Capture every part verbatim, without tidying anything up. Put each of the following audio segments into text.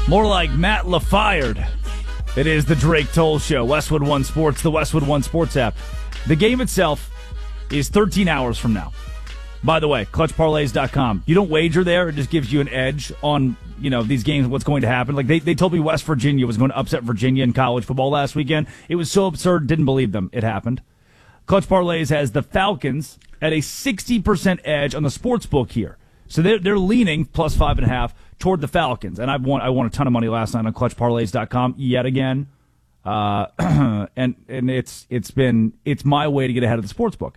More like Matt LaFired. It is the Drake Toll Show. Westwood One Sports, the Westwood One Sports app. The game itself is thirteen hours from now. By the way, clutch parlays dot com. You don't wager there. It just gives you an edge on, you know, these games, what's going to happen. Like, they, they told me West Virginia was going to upset Virginia in college football last weekend. It was so absurd, didn't believe them. It happened. Clutch Parlays has the Falcons at a sixty percent edge on the sports book here. So they're, they're leaning plus five and a half toward the Falcons. And I won, I won a ton of money last night on clutch parlays dot com yet again. Uh, and and it's it's been, it's my way to get ahead of the sports book.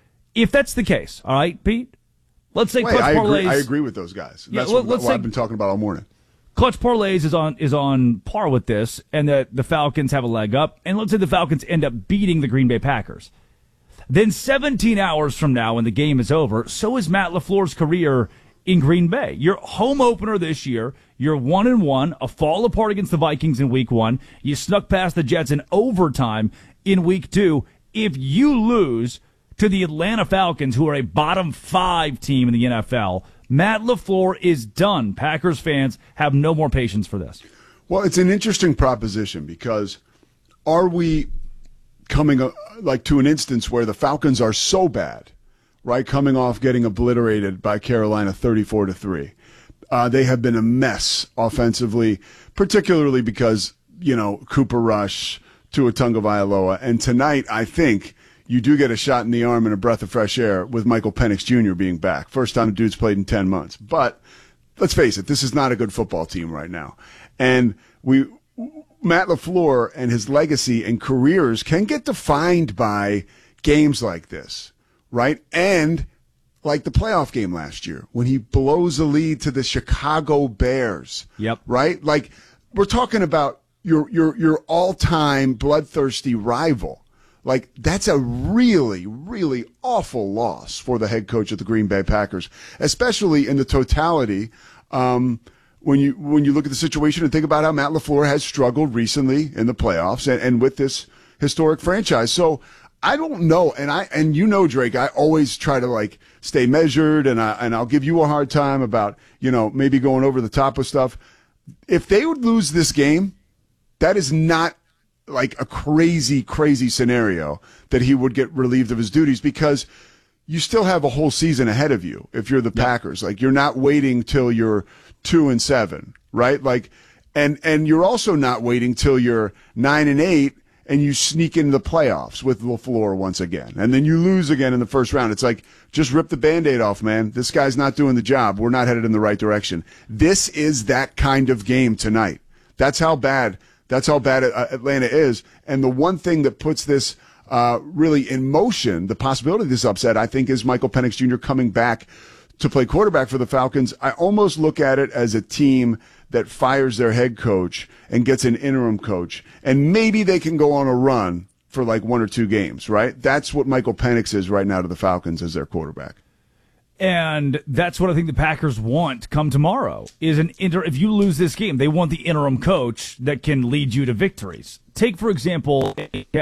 If that's the case, all right, Pete, let's say Wait, Clutch I Parlays. agree, I agree with those guys. Yeah, That's let, what, let's what say I've been talking about all morning. Clutch Parlays is on is on par with this, and that the Falcons have a leg up. And let's say the Falcons end up beating the Green Bay Packers. Then seventeen hours from now, when the game is over, so is Matt LaFleur's career in Green Bay. Your home opener this year, you're one and one, a fall apart against the Vikings in week one. You snuck past the Jets in overtime in week two. If you lose to the Atlanta Falcons, who are a bottom five team in the N F L, Matt LaFleur is done. Packers fans have no more patience for this. Well, it's an interesting proposition because are we coming uh, like to an instance where the Falcons are so bad, right, coming off getting obliterated by Carolina thirty-four to three. Uh, they have been a mess offensively, particularly because, you know, Cooper Rush, Tua Tagovailoa, and tonight I think you do get a shot in the arm and a breath of fresh air with Michael Penix Junior being back. First time the dude's played in ten months. But let's face it, this is not a good football team right now. And we, Matt LaFleur and his legacy and careers can get defined by games like this, right? And like the playoff game last year when he blows a lead to the Chicago Bears. Yep. Right? Like, we're talking about your your your all-time bloodthirsty rival. Like, that's a really, really awful loss for the head coach of the Green Bay Packers, especially in the totality. Um, when you when you look at the situation and think about how Matt LaFleur has struggled recently in the playoffs and, and with this historic franchise. So I don't know, and I and you know, Drake, I always try to like stay measured, and I and I'll give you a hard time about, you know, maybe going over the top of stuff. If they would lose this game, that is not like a crazy, crazy scenario that he would get relieved of his duties, because you still have a whole season ahead of you if you're the yeah. Packers. Like, you're not waiting till you're two and seven, right? Like, and and you're also not waiting till you're nine and eight and you sneak into the playoffs with LaFleur once again, and then you lose again in the first round. It's like, just rip the Band-Aid off, man. This guy's not doing the job. We're not headed in the right direction. This is that kind of game tonight. That's how bad. That's how bad Atlanta is. And the one thing that puts this uh, really in motion, the possibility of this upset, I think, is Michael Penix Junior coming back to play quarterback for the Falcons. I almost look at it as a team that fires their head coach and gets an interim coach, and maybe they can go on a run for like one or two games, right? That's what Michael Penix is right now to the Falcons as their quarterback. And that's what I think the Packers want come tomorrow, is an inter. If you lose this game, they want the interim coach that can lead you to victories. Take, for example,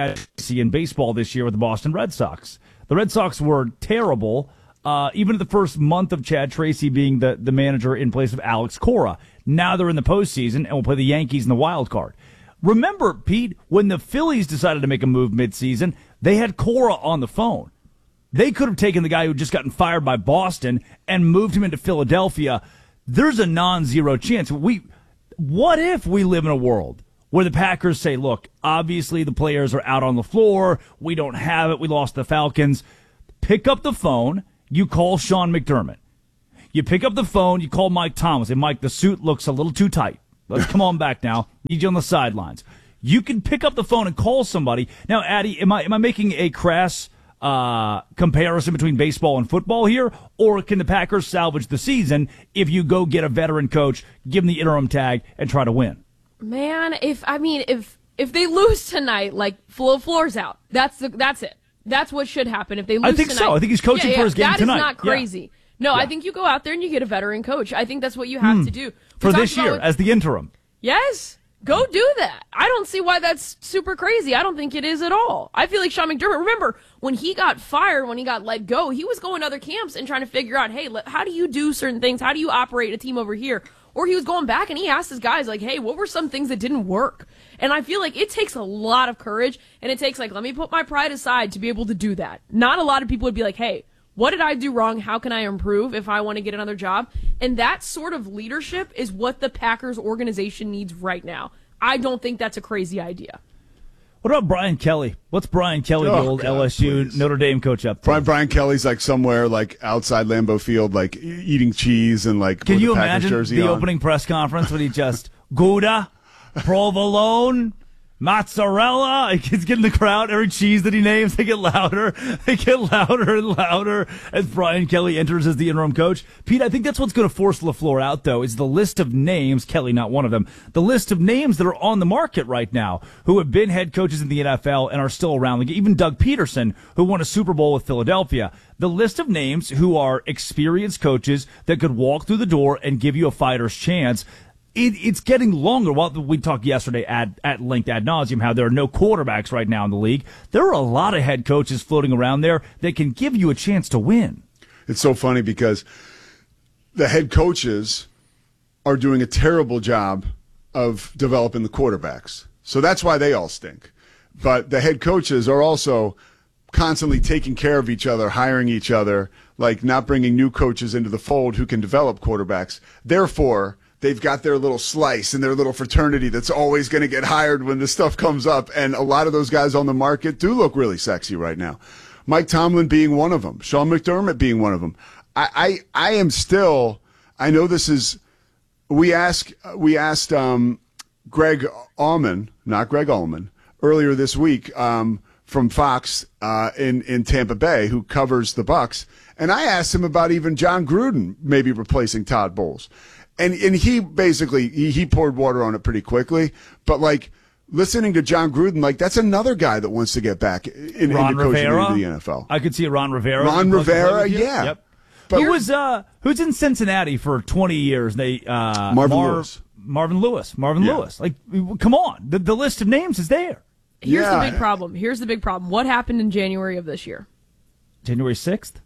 in baseball this year with the Boston Red Sox. The Red Sox were terrible, uh, even in the first month of Chad Tracy being the, the manager in place of Alex Cora. Now they're in the postseason and will play the Yankees in the wild card. Remember, Pete, when the Phillies decided to make a move midseason, they had Cora on the phone. They could have taken the guy who had just gotten fired by Boston and moved him into Philadelphia. There's a non-zero chance. We, what if we live in a world where the Packers say, look, obviously the players are out on the floor. We don't have it. We lost the Falcons. Pick up the phone. You call Sean McDermott. You pick up the phone. You call Mike Thomas. And, Mike, the suit looks a little too tight. Let's come on back now. Need you on the sidelines. You can pick up the phone and call somebody. Now, Addy, am I am I making a crass uh, comparison between baseball and football here? Or can the Packers salvage the season if you go get a veteran coach, give him the interim tag, and try to win? Man, if I mean, if if they lose tonight, like, Flo Floor's out. That's the, that's it. That's what should happen if they lose I think tonight. so. I think he's coaching yeah, yeah, for his game that tonight. That is not crazy. Yeah. No, yeah. I think you go out there and you get a veteran coach. I think that's what you have hmm. to do. We for this year, with, as the interim. Yes. Go do that. I don't see why that's super crazy. I don't think it is at all. I feel like Sean McDermott, remember, when he got fired, when he got let go, he was going to other camps and trying to figure out, hey, how do you do certain things? How do you operate a team over here? Or he was going back and he asked his guys, like, hey, what were some things that didn't work? And I feel like it takes a lot of courage, and it takes, like, let me put my pride aside to be able to do that. Not a lot of people would be like, hey, what did I do wrong? How can I improve if I want to get another job? And that sort of leadership is what the Packers organization needs right now. I don't think that's a crazy idea. What about Brian Kelly? What's Brian Kelly, Oh, the old God, L S U please. Notre Dame coach, up to? Brian, Brian Kelly's like somewhere like outside Lambeau Field, like e- eating cheese and like Can with you the Packers imagine jersey the on. opening press conference when he just Gouda, provolone, mozzarella? He's getting the crowd. Every cheese that he names, they get louder. They get louder and louder as Brian Kelly enters as the interim coach. Pete, I think that's what's going to force LaFleur out, though, is the list of names, Kelly not one of them, the list of names that are on the market right now who have been head coaches in the N F L and are still around. Like even Doug Peterson, who won a Super Bowl with Philadelphia. The list of names who are experienced coaches that could walk through the door and give you a fighter's chance. It, it's getting longer. Well, we talked yesterday at, at length ad nauseum how there are no quarterbacks right now in the league. There are a lot of head coaches floating around there that can give you a chance to win. It's so funny because the head coaches are doing a terrible job of developing the quarterbacks. So that's why they all stink. But the head coaches are also constantly taking care of each other, hiring each other, like not bringing new coaches into the fold who can develop quarterbacks. Therefore, they've got their little slice and their little fraternity that's always going to get hired when this stuff comes up. And a lot of those guys on the market do look really sexy right now. Mike Tomlin being one of them, Sean McDermott being one of them. I, I, I am still, I know this is, we asked, we asked, um, Greg Allman, not Greg Allman, earlier this week, um, from Fox, uh, in, in Tampa Bay, who covers the Bucks. And I asked him about even John Gruden maybe replacing Todd Bowles. And and he basically, he, he poured water on it pretty quickly. But, like, listening to John Gruden, like, that's another guy that wants to get back in, Ron into coaching Rivera, into the N F L. I could see a Ron Rivera. Ron wants to play Rivera, with you. yeah. Yep. But Who was uh who's in Cincinnati for twenty years? They uh Marvin Mar- Lewis. Marvin Lewis. Marvin Yeah. Lewis. Like, come on. The the list of names is there. Here's Yeah. the big problem. Here's the big problem. What happened in January of this year? January sixth?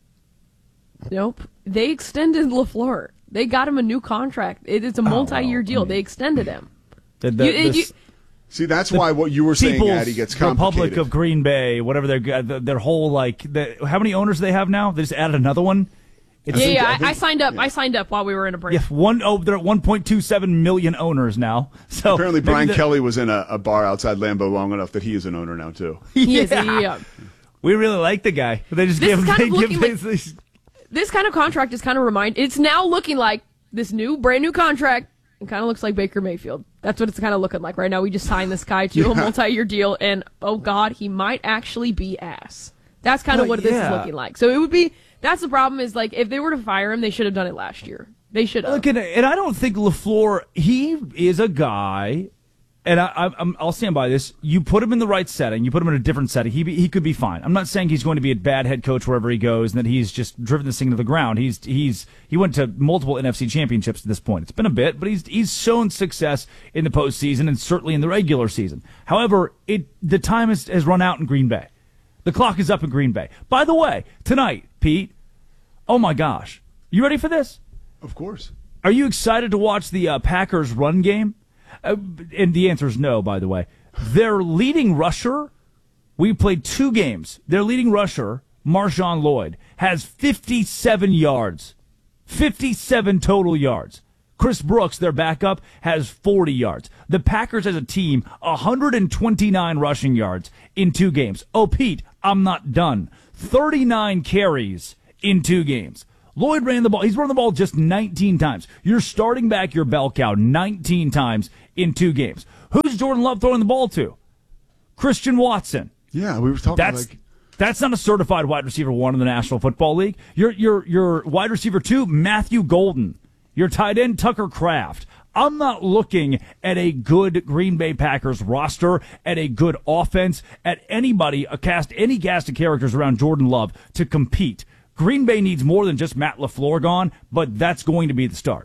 Nope. They extended LaFleur. They got him a new contract. It, it's a multi-year well, deal. I mean- They extended him. The, the, You- the you- See, that's why what you were saying, People's Addy, gets complicated. Republic of Green Bay, whatever their their, their whole, like, the, how many owners do they have now? They just added another one? It's, yeah, think- yeah. I I, think- I signed up. I signed up while we were in a break. Yeah, one, oh, they're at one point two seven million owners now. So Apparently, maybe Brian the- Kelly was in a, a bar outside Lambeau long enough that he is an owner now, too. He is, Yeah. yeah. We really like the guy. They just This give is him. kind They of give looking like- this- This kind of contract is kind of remind. It's now looking like this new, brand new contract. It kind of looks like Baker Mayfield. That's what it's kind of looking like right now. We just signed this guy to a multi-year deal, and oh god, he might actually be ass. That's kind of Well, what this is yeah. looking like. So it would be. That's the problem. Is like if they were to fire him, they should have done it last year. They should have. Look, and, and I don't think LaFleur, he is a guy, and I, I, I'm, I'll stand by this. You put him in the right setting, you put him in a different setting, he be, he could be fine. I'm not saying he's going to be a bad head coach wherever he goes, and that he's just driven this thing to the ground. He's he's he went to multiple N F C championships at this point. It's been a bit, but he's he's shown success in the postseason and certainly in the regular season. However, it the time has, has run out in Green Bay. The clock is up in Green Bay. By the way, tonight, Pete. Oh my gosh, you ready for this? Of course. Are you excited to watch the uh, Packers run game? Uh, and the answer is no, by the way. Their leading rusher, we played two games. Their leading rusher, Marshawn Lloyd, has fifty-seven yards. fifty-seven total yards. Chris Brooks, their backup, has forty yards. The Packers as a team, one hundred twenty-nine rushing yards in two games. Oh, Pete, I'm not done. thirty-nine carries in two games. Lloyd ran the ball. He's run the ball just nineteen times. You're starting back your bell cow nineteen times in two games. Who's Jordan Love throwing the ball to? Christian Watson. Yeah, we were talking That's like that's not a certified wide receiver one in the National Football League. Your your your wide receiver two, Matthew Golden. Your tight end, Tucker Kraft. I'm not looking at a good Green Bay Packers roster, at a good offense, at anybody, a cast, any cast of characters around Jordan Love to compete. Green Bay needs more than just Matt LaFleur gone, but that's going to be the start.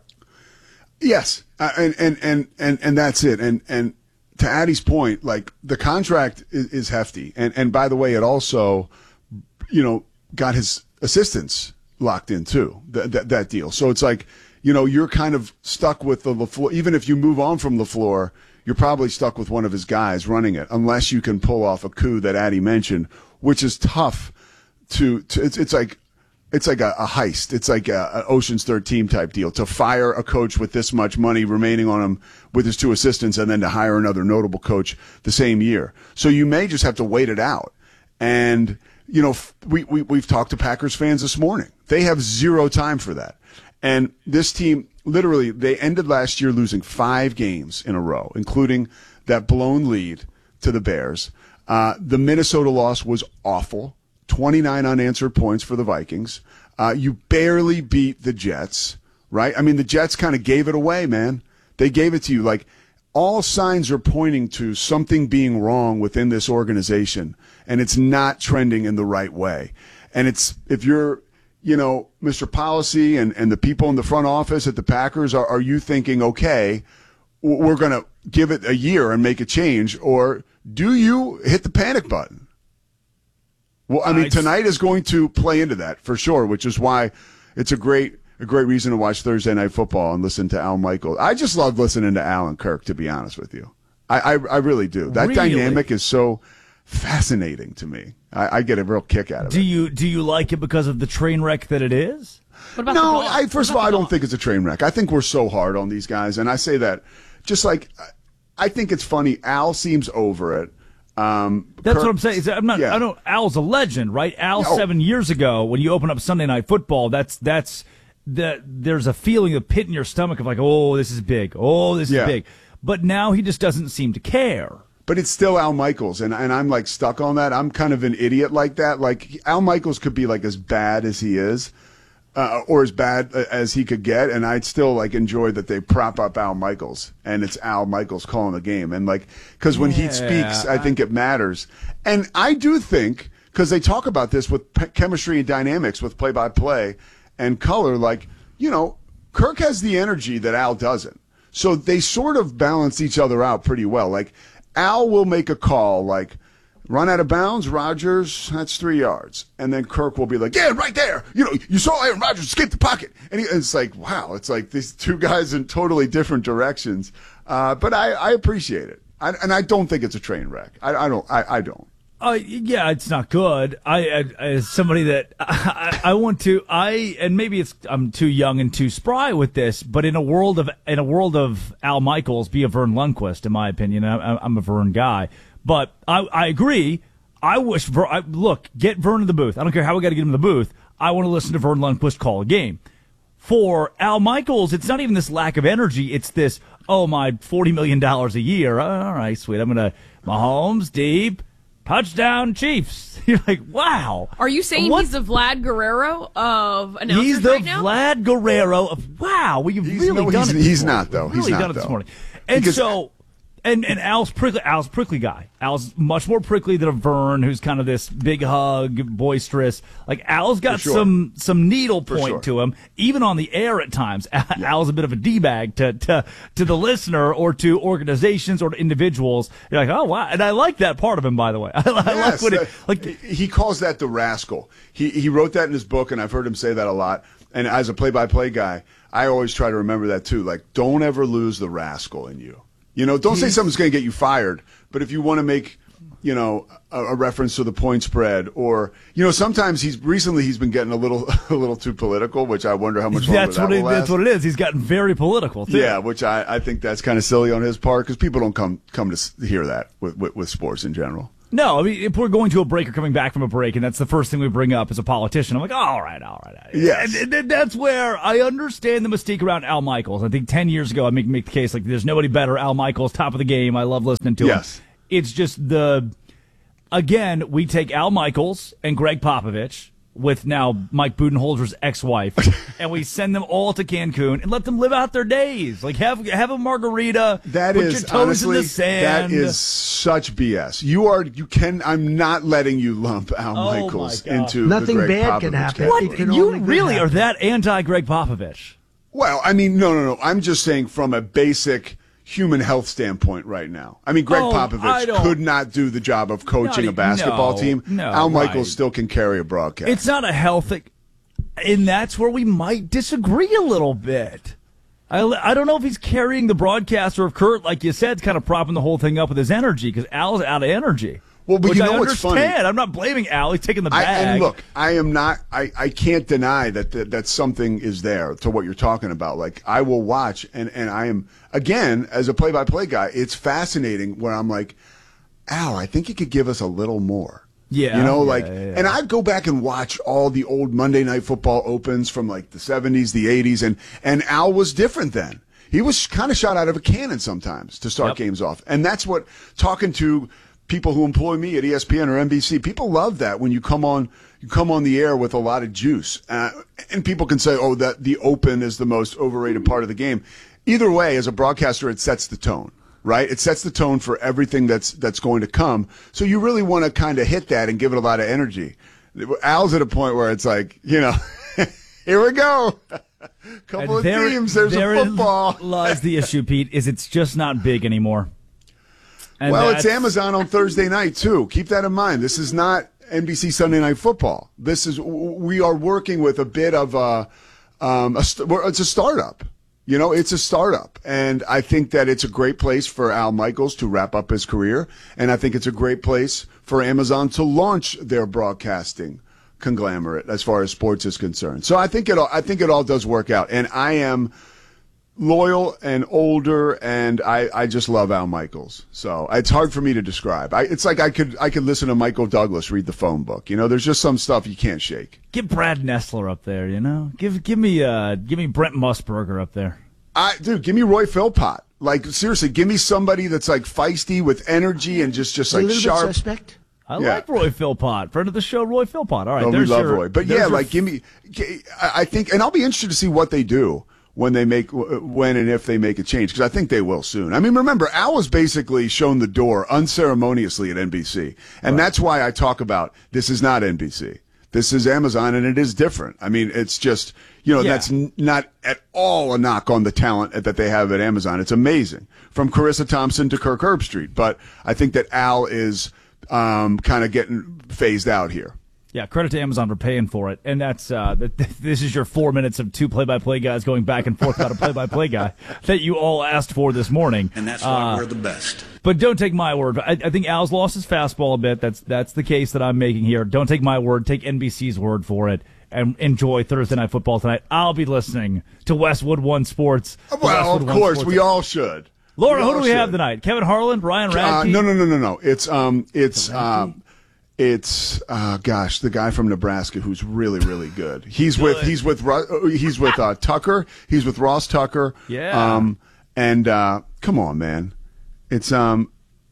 yes, uh, and, and and and and that's it. And and to Addie's point, like the contract is, is hefty, and and by the way, it also, you know, got his assistants locked in too. That that, that deal. So it's like, you know, you're kind of stuck with the LaFleur. Even if you move on from LaFleur, you're probably stuck with one of his guys running it, unless you can pull off a coup that Addy mentioned, which is tough to, to it's, it's like, it's like a, a heist. It's like a, a Ocean's thirteen type deal to fire a coach with this much money remaining on him with his two assistants and then to hire another notable coach the same year. So you may just have to wait it out. And, you know, we, we, we've talked to Packers fans this morning. They have zero time for that. And this team, literally, they ended last year losing five games in a row, including that blown lead to the Bears. Uh, the Minnesota loss was awful. twenty-nine unanswered points for the Vikings. Uh, you barely beat the Jets, right? I mean, the Jets kind of gave it away, man. They gave it to you. Like, all signs are pointing to something being wrong within this organization, and it's not trending in the right way. And it's, if you're, you know, Mister Policy and, and the people in the front office at the Packers, are, are you thinking, okay, we're going to give it a year and make a change, or do you hit the panic button? Well, I mean, tonight is going to play into that for sure, which is why it's a great a great reason to watch Thursday Night Football and listen to Al Michaels. I just love listening to Al and Kirk, to be honest with you. I, I, I really do. That really? dynamic is so fascinating to me. I, I get a real kick out of do it. Do you do you like it because of the train wreck that it is? What about no, the I, first of all, I don't think it's a train wreck. I think we're so hard on these guys, and I say that just like I think it's funny. Al seems over it. Um, That's Kirk, what I'm saying. Is I'm not. yeah. I don't. Al's a legend, right? Al No. seven years ago, when you open up Sunday Night Football, that's that's the there's a feeling, a pit in your stomach of like, oh, this is big. Oh, this Yeah. is big. But now he just doesn't seem to care. But it's still Al Michaels, and, and I'm like stuck on that. I'm kind of an idiot like that. Like, Al Michaels could be like as bad as he is, uh, or as bad as he could get, and I'd still like enjoy that they prop up Al Michaels, and it's Al Michaels calling the game. And like, because when he Yeah, speaks, I I- think it matters. And I do think, because they talk about this with pe- chemistry and dynamics with play-by-play and color, like, you know, Kirk has the energy that Al doesn't. So they sort of balance each other out pretty well. Like, Al will make a call like, run out of bounds, Rodgers, that's three yards. And then Kirk will be like, yeah, right there. You know, you saw Aaron Rodgers escape the pocket. And he, it's like, wow, it's like these two guys in totally different directions. Uh, but I, I appreciate it. I, and I don't think it's a train wreck. I, I don't. I, I don't. Uh, yeah, it's not good. I, I as somebody that I, I want to, I and maybe it's I'm too young and too spry with this, but in a world of in a world of Al Michaels, be a Vern Lundquist, in my opinion. I, I'm a Vern guy, but I, I agree. I wish Ver, I, look get Vern in the booth. I don't care how we got to get him in the booth. I want to listen to Vern Lundquist call a game. For Al Michaels, it's not even this lack of energy. It's this, oh, my forty million dollars a year. All right, sweet. I'm going to Mahomes, deep. Touchdown Chiefs. You're like, wow. Are you saying What? he's the Vlad Guerrero of announcers He's the right now? Vlad Guerrero of, wow, we've He's- really no, done he's- it this he's morning. not, though. We've He's really not, done it this though. morning. And Because- so, and, and Al's prickly, Al's prickly guy. Al's much more prickly than a Vern, who's kind of this big hug, boisterous. Like, Al's got sure. some some needle point sure. to him, even on the air at times. Al's a bit of a D-bag to, to, to the listener or to organizations or to individuals. You're like, oh, wow. And I like that part of him, by the way. I, I like Yes, what uh, it, like. he calls that the rascal. He he wrote that in his book, and I've heard him say that a lot. And as a play-by-play guy, I always try to remember that too. Like, don't ever lose the rascal in you. You know, don't say something's going to get you fired, but if you want to make, you know, a, a reference to the point spread, or, you know, sometimes he's recently he's been getting a little a little too political, which I wonder how much longer That's that what it, will that's last. what it is. He's gotten very political, too. Yeah, which I, I think that's kind of silly on his part, because people don't come come to s- hear that with, with with sports in general. No, I mean, if we're going to a break or coming back from a break, and that's the first thing we bring up as a politician, I'm like, all right, all right. Yes. And, and that's where I understand the mystique around Al Michaels. I think ten years ago, I make, make the case, like, there's nobody better. Al Michaels, top of the game. I love listening to Yes. him. It's just the, again, we take Al Michaels and Greg Popovich, with now Mike Budenholzer's ex-wife, and we send them all to Cancun and let them live out their days. Like, have have a margarita, That put is your toes honestly, in the sand. that is such B S. You are, you can. I'm not letting you lump Al Oh, my Michaels God. into Nothing the Greg bad Popovich can happen. category. It What? can You only good really are happen. that anti-Greg Popovich? Well, I mean, no, no, no. I'm just saying from a basic human health standpoint right now. I mean, Greg Oh, I Popovich don't- could not do the job of coaching Not a e- basketball no, team. no, Al right. Michaels still can carry a broadcast. It's not a healthy, and that's where we might disagree a little bit. I, I don't know if he's carrying the broadcast or if Kurt, like you said, is kind of propping the whole thing up with his energy because Al's out of energy. Well, but Which you know I what's understand. funny? I'm not blaming Al. He's taking the I, bag. and look, I am not. I, I can't deny that, that that something is there to what you're talking about. Like I will watch, and and I am again as a play-by-play guy. It's fascinating where I'm like, Al, I think you could give us a little more. Yeah, you know, yeah, like, yeah, yeah. and I go back and watch all the old Monday Night Football opens from like the seventies, the eighties, and and Al was different then. He was kind of shot out of a cannon sometimes to start Yep. games off, and that's what talking to people who employ me at E S P N or N B C, people love that when you come on, you come on the air with a lot of juice, uh, and people can say, "Oh, that the open is the most overrated part of the game." Either way, as a broadcaster, it sets the tone, right? It sets the tone for everything that's that's going to come. So you really want to kind of hit that and give it a lot of energy. Al's at a point where it's like, you know, here we go. Couple And of teams. There's a football. There lies the issue, Pete. Is it's just not big anymore. And Well, it's that's- Amazon on Thursday night, too. Keep that in mind. This is not N B C Sunday Night Football. This is, we are working with a bit of a, um, a st- it's a startup. You know, it's a startup. And I think that it's a great place for Al Michaels to wrap up his career. And I think it's a great place for Amazon to launch their broadcasting conglomerate as far as sports is concerned. So I think it all, I think it all does work out. And I am loyal and older, and I, I just love Al Michaels. So it's hard for me to describe. I, it's like I could I could listen to Michael Douglas read the phone book. You know, there's just some stuff you can't shake. Give Brad Nessler up there, you know. Give give me uh give me Brent Musburger up there. I dude, give me Roy Philpott. Like seriously, give me somebody that's like feisty with energy and just just like a little sharp. bit suspect. I Yeah. like Roy Philpott, friend of the show, Roy Philpott. All right, Oh, we there's love your, Roy. But there's yeah, your like give me. I I think, and I'll be interested to see what they do when they make when and if they make a change, because I think they will soon. I mean, remember, Al was basically shown the door unceremoniously at N B C, and right. That's why I talk about this is not N B C. This is Amazon, and it is different. I mean, it's just, you know, Yeah. that's n- not at all a knock on the talent that they have at Amazon. It's amazing, from Carissa Thompson to Kirk Herbstreit. But I think that Al is um, kind of getting phased out here. Yeah, credit to Amazon for paying for it. And that's uh, th- th- this is your four minutes of two play-by-play guys going back and forth about a play-by-play guy that you all asked for this morning. And that's why uh, we're the best. But don't take my word. I, I think Al's lost his fastball a bit. That's that's the case that I'm making here. Don't take my word. Take N B C's word for it. And enjoy Thursday Night Football tonight. I'll be listening to Westwood One Sports. Well, Westwood of One course, Sports. we all should. Laura, we who all do we have should. tonight? Kevin Harlan, Ryan Uh, Radke? no, no, no, no, no. It's um, it's um, it's uh, gosh, the guy from Nebraska who's really, really good. He's with he's with Ru- he's with uh, Tucker. He's with Ross Tucker. Yeah. Um, and uh, come on, man, it's um.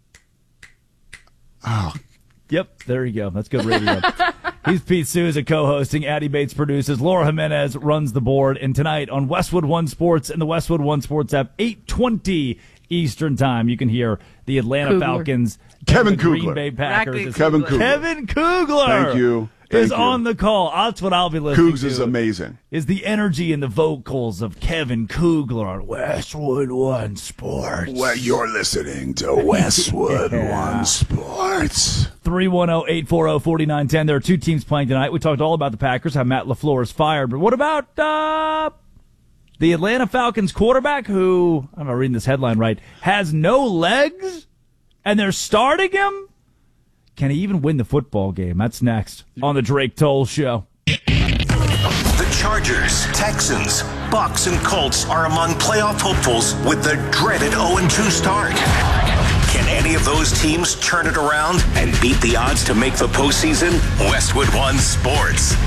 Oh, Yep, there you go. That's good radio. He's Pete Souza co-hosting. Addie Bates produces. Laura Jimenez runs the board. And tonight on Westwood One Sports and the Westwood One Sports app, eight twenty Eastern Time, you can hear the Atlanta Kugler. Falcons, Kevin and the Green Kugler. Bay Packers. Exactly. It's- Kevin Kugler. Kevin Kugler. Thank you. Thank is you. on the call. That's what I'll be listening Cougs to. is amazing. Is the energy and the vocals of Kevin Kugler on Westwood One Sports. Well, you're listening to Westwood Yeah. One Sports. three one zero, eight four zero, four nine one zero. There are two teams playing tonight. We talked all about the Packers, how Matt LaFleur is fired. But what about uh, the Atlanta Falcons quarterback who, I'm not reading this headline right, has no legs, and they're starting him? Can he even win the football game? That's next on the Drake Toll Show. The Chargers, Texans, Bucks, and Colts are among playoff hopefuls with the dreaded oh and two start. Can any of those teams turn it around and beat the odds to make the postseason? Westwood One Sports.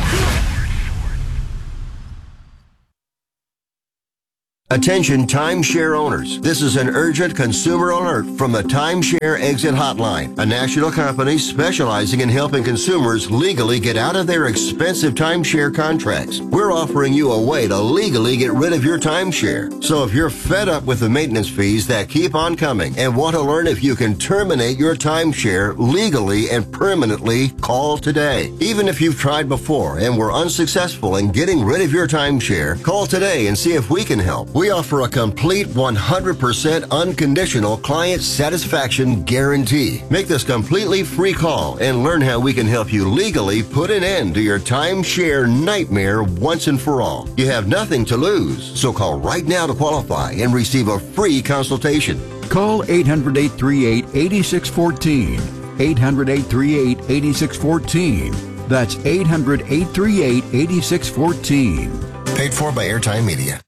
Attention timeshare owners. This is an urgent consumer alert from the Timeshare Exit Hotline, a national company specializing in helping consumers legally get out of their expensive timeshare contracts. We're offering you a way to legally get rid of your timeshare. So if you're fed up with the maintenance fees that keep on coming and want to learn if you can terminate your timeshare legally and permanently, call today. Even if you've tried before and were unsuccessful in getting rid of your timeshare, call today and see if we can help. We offer a complete one hundred percent unconditional client satisfaction guarantee. Make this completely free call and learn how we can help you legally put an end to your timeshare nightmare once and for all. You have nothing to lose, so call right now to qualify and receive a free consultation. Call eight hundred, eight three eight, eight six one four. eight hundred, eight three eight, eight six one four. That's eight hundred, eight three eight, eight six one four. Paid for by Airtime Media.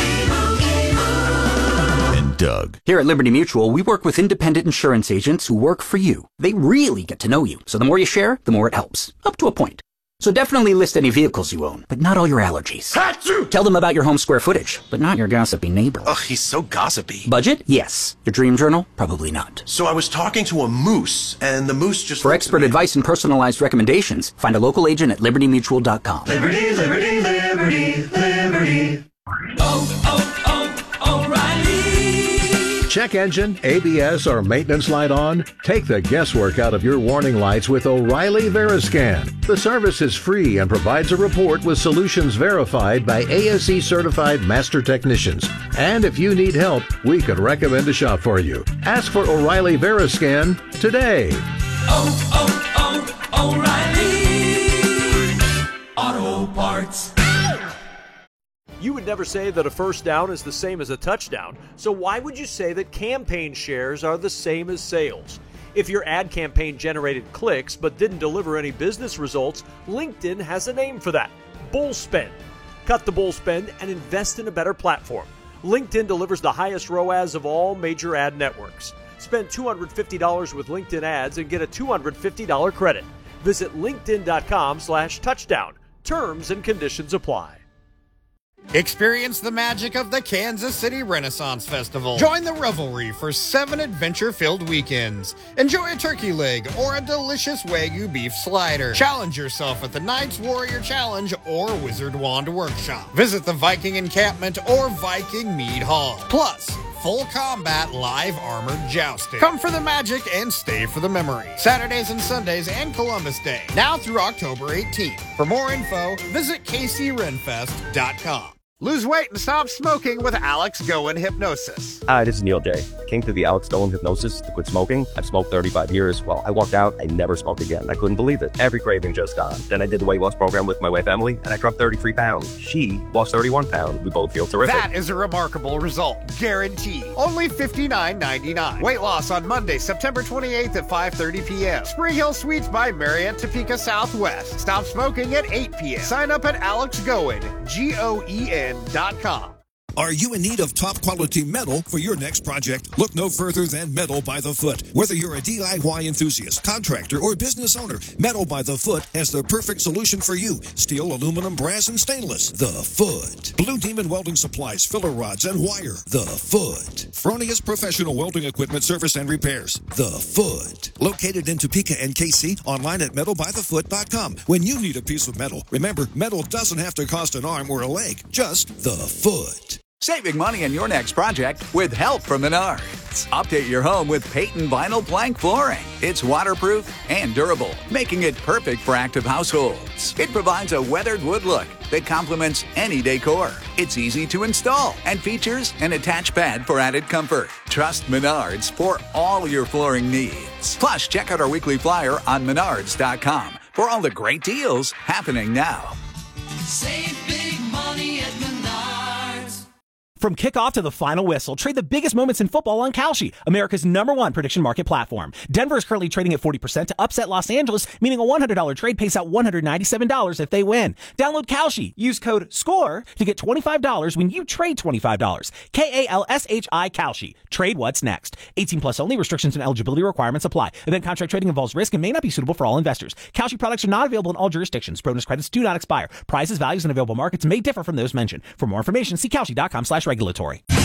And Doug. Here at Liberty Mutual, we work with independent insurance agents who work for you. They really get to know you, so the more you share, the more it helps. Up to a point. So definitely list any vehicles you own, but not all your allergies. Hatsu! Tell them about your home square footage, but not your gossipy neighbor. Ugh, he's so gossipy. Budget? Yes. Your dream journal? Probably not. So I was talking to a moose, and the moose just... For expert advice and personalized recommendations, find a local agent at liberty mutual dot com. Liberty, liberty, liberty, liberty. Oh, oh, oh, O'Reilly. Check engine, A B S, or maintenance light on? Take the guesswork out of your warning lights with O'Reilly Veriscan. The service is free and provides a report with solutions verified by A S E certified master technicians. And if you need help, we could recommend a shop for you. Ask for O'Reilly Veriscan today. Oh, oh, oh, O'Reilly Auto Parts. You would never say that a first down is the same as a touchdown, so why would you say that campaign shares are the same as sales? If your ad campaign generated clicks but didn't deliver any business results, LinkedIn has a name for that: bull spend. Cut the bull spend and invest in a better platform. LinkedIn delivers the highest R O A S of all major ad networks. Spend two hundred fifty dollars with LinkedIn ads and get a two hundred fifty dollars credit. Visit linkedin.com slash touchdown. Terms and conditions apply. Experience the magic of the Kansas City Renaissance Festival. Join the revelry for seven adventure-filled weekends. Enjoy a turkey leg or a delicious Wagyu beef slider. Challenge yourself at the Knights Warrior Challenge or Wizard Wand Workshop. Visit the Viking Encampment or Viking Mead Hall. Plus, full combat live armored jousting. Come for the magic and stay for the memory. Saturdays and Sundays and Columbus Day. Now through October eighteenth. For more info, visit k c renfest dot com. Lose weight and stop smoking with Alex Goen Hypnosis. Hi, this is Neil J. Came to the Alex Goen Hypnosis to quit smoking. I've smoked thirty-five years. Well, I walked out, I never smoked again. I couldn't believe it. Every craving just gone. Then I did the weight loss program with my wife Emily, and I dropped thirty-three pounds. She lost thirty-one pounds. We both feel terrific. That is a remarkable result. Guaranteed. Only fifty-nine ninety-nine. Weight loss on Monday, September twenty-eighth at five thirty p.m. Spring Hill Suites by Marriott, Topeka Southwest. Stop smoking at eight p.m. Sign up at Alex Goen, G O E N dot com. Are you in need of top-quality metal for your next project? Look no further than Metal by the Foot. Whether you're a D I Y enthusiast, contractor, or business owner, Metal by the Foot has the perfect solution for you. Steel, aluminum, brass, and stainless. The Foot. Blue Demon Welding Supplies, filler rods, and wire. The Foot. Fronius Professional Welding Equipment Service and Repairs. The Foot. Located in Topeka and K C, online at metal by the foot dot com. When you need a piece of metal, remember, metal doesn't have to cost an arm or a leg. Just the Foot. Saving money on your next project with help from Menards. Update your home with Peyton Vinyl Plank Flooring. It's waterproof and durable, making it perfect for active households. It provides a weathered wood look that complements any decor. It's easy to install and features an attached pad for added comfort. Trust Menards for all your flooring needs. Plus, check out our weekly flyer on menards dot com for all the great deals happening now. Save big money at Menards. From kickoff to the final whistle, trade the biggest moments in football on Kalshi, America's number one prediction market platform. Denver is currently trading at forty percent to upset Los Angeles, meaning a one hundred dollars trade pays out one hundred ninety-seven dollars if they win. Download Kalshi. Use code SCORE to get twenty-five dollars when you trade twenty-five dollars. K A L S H I Kalshi. Trade what's next. eighteen plus only. Restrictions and eligibility requirements apply. Event contract trading involves risk and may not be suitable for all investors. Kalshi products are not available in all jurisdictions. Bonus credits do not expire. Prices, values, and available markets may differ from those mentioned. For more information, see Kalshi dot com slash regulatory.